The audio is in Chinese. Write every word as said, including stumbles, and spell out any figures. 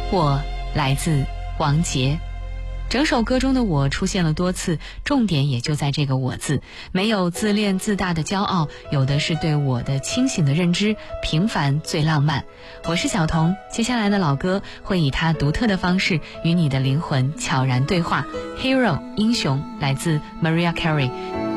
我来自王杰。整首歌中的我出现了多次，重点也就在这个我字，没有自恋自大的骄傲，有的是对我的清醒的认知，平凡最浪漫。我是小童，接下来的老歌会以它独特的方式与你的灵魂悄然对话。 Hero 英雄来自 Mariah Carey。